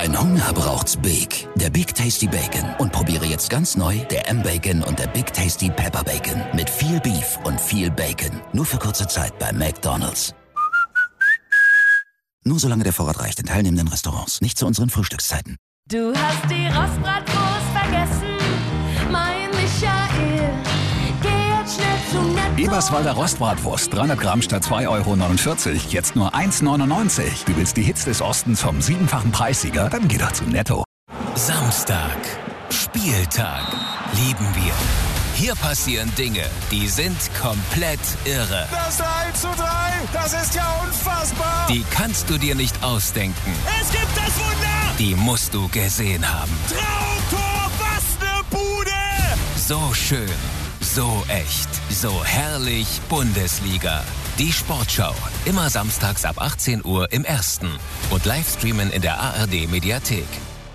Dein Hunger braucht's Big. Der Big Tasty Bacon. Und probiere jetzt ganz neu der M-Bacon und der Big Tasty Pepper Bacon. Mit viel Beef und viel Bacon. Nur für kurze Zeit bei McDonald's. Nur solange der Vorrat reicht in teilnehmenden Restaurants. Nicht zu unseren Frühstückszeiten. Du hast die Rostbratwurst vergessen, mein Michael. Geh jetzt schnell zum Netto. Eberswalder Rostbratwurst, 300 Gramm statt 2,49 €, jetzt nur 1,99 €. Du willst die Hits des Ostens vom 7-fachen Preissieger? Dann geh doch zum Netto. Samstag, Spieltag, lieben wir. Hier passieren Dinge, die sind komplett irre. Das 1:3, das ist ja unfassbar. Die kannst du dir nicht ausdenken. Es gibt das Wunder. Die musst du gesehen haben. Traumtor, was ne Bude. So schön, so echt, so herrlich Bundesliga. Die Sportschau, immer samstags ab 18 Uhr im Ersten und Livestreamen in der ARD-Mediathek.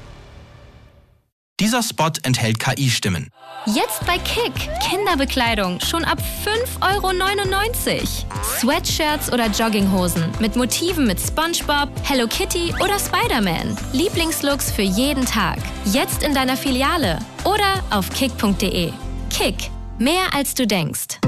Dieser Spot enthält KI-Stimmen. Jetzt bei Kick. Kinderbekleidung schon ab 5,99 €. Sweatshirts oder Jogginghosen mit Motiven mit SpongeBob, Hello Kitty oder Spider-Man. Lieblingslooks für jeden Tag. Jetzt in deiner Filiale oder auf kick.de. Kick. Mehr als du denkst.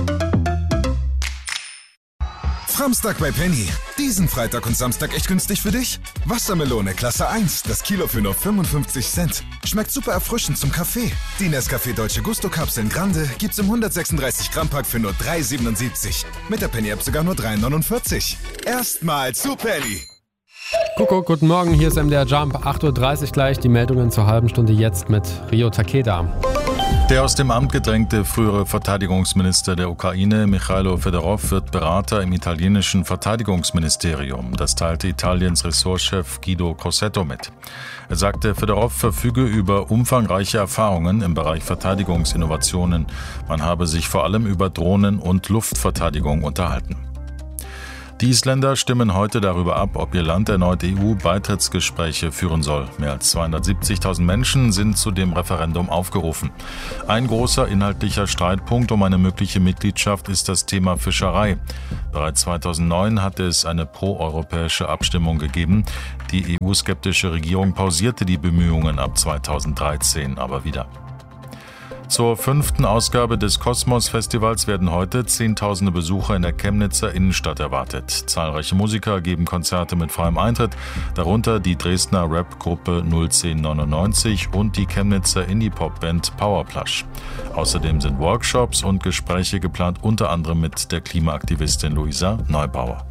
Samstag bei Penny. Diesen Freitag und Samstag echt günstig für dich? Wassermelone Klasse 1, das Kilo für nur 55 Cent. Schmeckt super erfrischend zum Kaffee. Die Nescafé Dolce Gusto Kapseln Grande gibt's im 136 Gramm Pack für nur 3,77. Mit der Penny App sogar nur 3,49. Erstmal zu Penny. Kuckuck, guten Morgen, hier ist MDR Jump, 8:30 Uhr gleich, die Meldungen zur halben Stunde jetzt mit Rio Takeda. Der aus dem Amt gedrängte frühere Verteidigungsminister der Ukraine, Michailo Fedorov, wird Berater im italienischen Verteidigungsministerium. Das teilte Italiens Ressortchef Guido Crosetto mit. Er sagte, Fedorov verfüge über umfangreiche Erfahrungen im Bereich Verteidigungsinnovationen. Man habe sich vor allem über Drohnen- und Luftverteidigung unterhalten. Die Isländer stimmen heute darüber ab, ob ihr Land erneut EU-Beitrittsgespräche führen soll. Mehr als 270.000 Menschen sind zu dem Referendum aufgerufen. Ein großer inhaltlicher Streitpunkt um eine mögliche Mitgliedschaft ist das Thema Fischerei. Bereits 2009 hatte es eine proeuropäische Abstimmung gegeben. Die EU-skeptische Regierung pausierte die Bemühungen ab 2013 aber wieder. Zur 5. Ausgabe des Kosmos-Festivals werden heute Zehntausende Besucher in der Chemnitzer Innenstadt erwartet. Zahlreiche Musiker geben Konzerte mit freiem Eintritt, darunter die Dresdner Rap-Gruppe 01099 und die Chemnitzer Indie-Pop-Band Powerplush. Außerdem sind Workshops und Gespräche geplant, unter anderem mit der Klimaaktivistin Luisa Neubauer.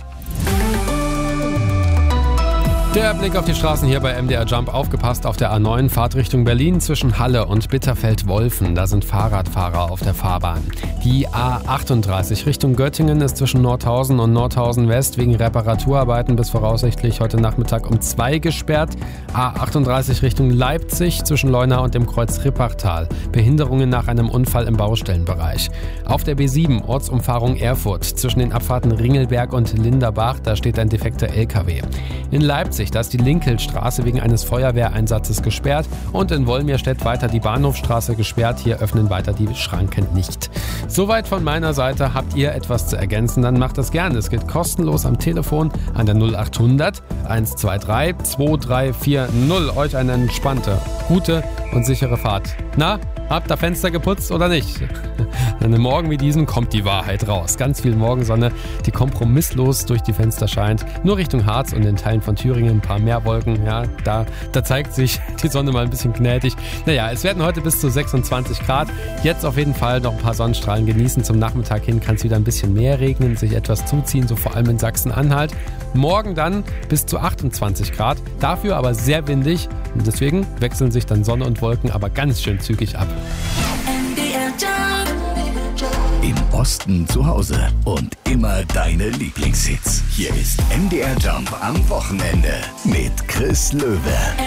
Der Blick auf die Straßen hier bei MDR Jump. Aufgepasst auf der A9 Fahrtrichtung Berlin zwischen Halle und Bitterfeld-Wolfen. Da sind Fahrradfahrer auf der Fahrbahn. Die A38 Richtung Göttingen ist zwischen Nordhausen und Nordhausen West wegen Reparaturarbeiten bis voraussichtlich heute Nachmittag um 2 gesperrt. A38 Richtung Leipzig zwischen Leuna und dem Kreuz Rippachtal. Behinderungen nach einem Unfall im Baustellenbereich. Auf der B7 Ortsumfahrung Erfurt zwischen den Abfahrten Ringelberg und Linderbach. Da steht ein defekter LKW. In Leipzig, da ist die Linkelstraße wegen eines Feuerwehreinsatzes gesperrt und in Wolmirstedt weiter die Bahnhofstraße gesperrt. Hier öffnen weiter die Schranken nicht. Soweit von meiner Seite. Habt ihr etwas zu ergänzen, dann macht das gerne. Es geht kostenlos am Telefon an der 0800 123 2340. Euch eine entspannte, gute und sichere Fahrt. Na, habt ihr Fenster geputzt oder nicht? An einem Morgen wie diesem kommt die Wahrheit raus. Ganz viel Morgensonne, die kompromisslos durch die Fenster scheint. Nur Richtung Harz und in Teilen von Thüringen ein paar mehr Wolken. Ja, da zeigt sich die Sonne mal ein bisschen gnädig. Naja, es werden heute bis zu 26 Grad. Jetzt auf jeden Fall noch ein paar Sonnenstrahlen genießen. Zum Nachmittag hin kann es wieder ein bisschen mehr regnen, sich etwas zuziehen, so vor allem in Sachsen-Anhalt. Morgen dann bis zu 28 Grad. Dafür aber sehr windig. Und deswegen wechseln sich dann Sonne und Wolken aber ganz schön zügig ab. Im Osten zu Hause und immer deine Lieblingshits. Hier ist MDR Jump am Wochenende mit Chris Löwe.